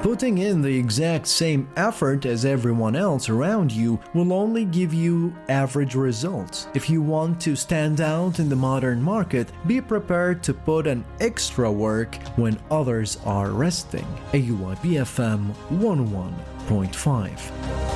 Putting in the exact same effort as everyone else around you will only give you average results. If you want to stand out in the modern market, be prepared to put an extra work when others are resting. AUI BFM 101.5.